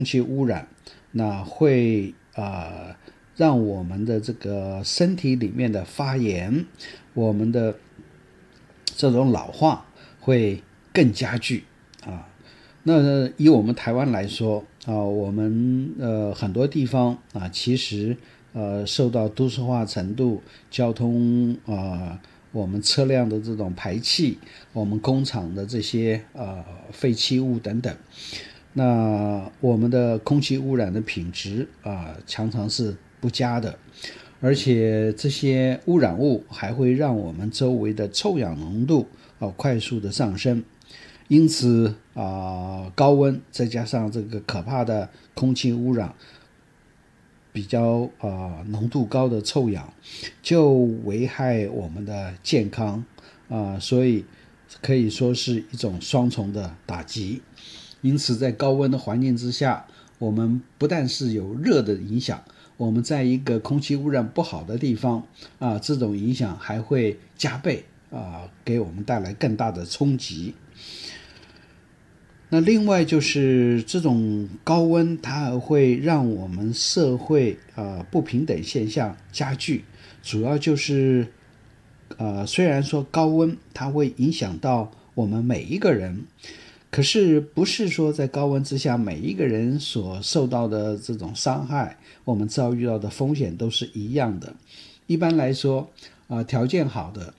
空气污染，那会让我们的这个身体里面的发炎，我们的这种老化会更加剧啊。那以我们台湾来说我们很多地方其实受到都市化程度、交通我们车辆的这种排气，我们工厂的这些废弃物等等，那我们的空气污染的品质常常是不佳的，而且这些污染物还会让我们周围的臭氧浓度快速的上升。因此高温再加上这个可怕的空气污染，比较浓度高的臭氧，就危害我们的健康所以可以说是一种双重的打击。因此在高温的环境之下，我们不但是有热的影响，我们在一个空气污染不好的地方这种影响还会加倍给我们带来更大的冲击。那另外就是这种高温，它还会让我们社会不平等现象加剧，主要就是虽然说高温它会影响到我们每一个人，可是不是说在高温之下每一个人所受到的这种伤害，我们遭遇到的风险都是一样的。一般来说条件好的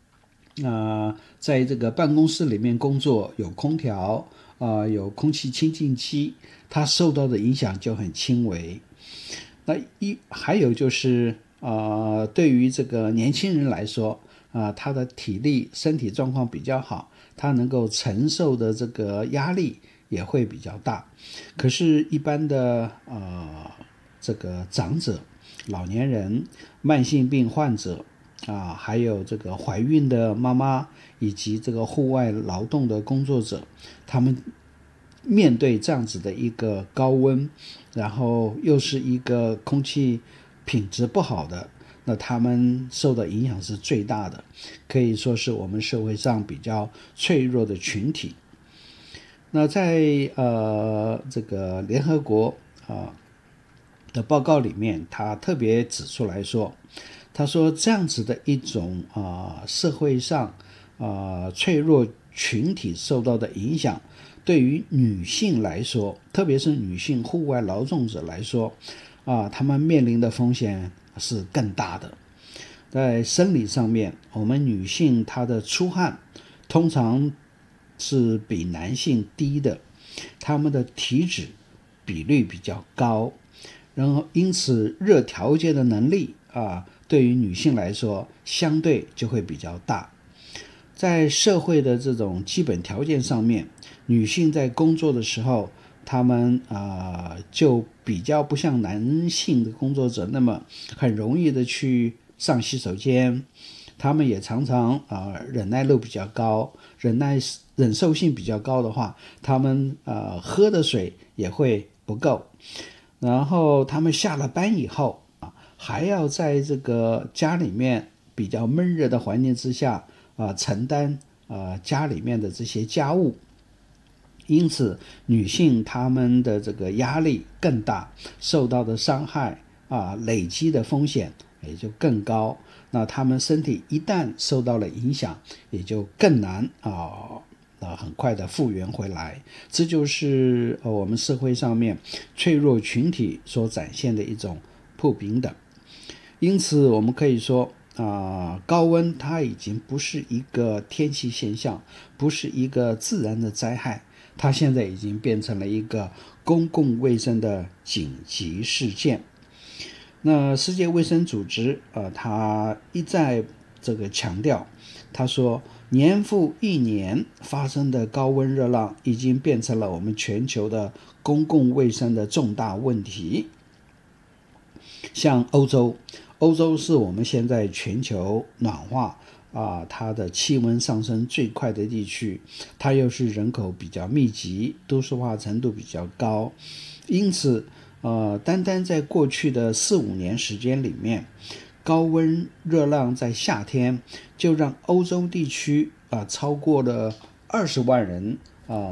在这个办公室里面工作，有空调有空气清净机，它受到的影响就很轻微。那还有就是对于这个年轻人来说他的体力身体状况比较好，他能够承受的这个压力也会比较大。可是一般的这个长者、老年人、慢性病患者还有这个怀孕的妈妈以及这个户外劳动的工作者，他们面对这样子的一个高温，然后又是一个空气品质不好的，那他们受的影响是最大的，可以说是我们社会上比较脆弱的群体。那在这个联合国的报告里面，他特别指出来说，他说这样子的一种社会上脆弱群体受到的影响，对于女性来说，特别是女性户外劳动者来说她们面临的风险是更大的。在生理上面，我们女性她的出汗通常是比男性低的，她们的体脂比率比较高，然后因此热调节的能力对于女性来说相对就会比较大。在社会的这种基本条件上面，女性在工作的时候，她们就比较不像男性的工作者那么很容易的去上洗手间，她们也常常忍耐力比较高，忍受性比较高的话，她们喝的水也会不够，然后他们下了班以后还要在这个家里面比较闷热的环境之下承担家里面的这些家务，因此女性她们的这个压力更大，受到的伤害累积的风险也就更高。那她们身体一旦受到了影响，也就更难很快的复原回来。这就是我们社会上面脆弱群体所展现的一种不平等。因此我们可以说高温它已经不是一个天气现象，不是一个自然的灾害，它现在已经变成了一个公共卫生的紧急事件。那世界卫生组织它一再这个强调，他说年复一年发生的高温热浪已经变成了我们全球的公共卫生的重大问题。像欧洲是我们现在全球暖化它的气温上升最快的地区，它又是人口比较密集，都市化程度比较高，因此单单在过去的4-5年时间里面，高温热浪在夏天就让欧洲地区超过了20万人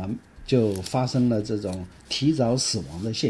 就发生了这种提早死亡的现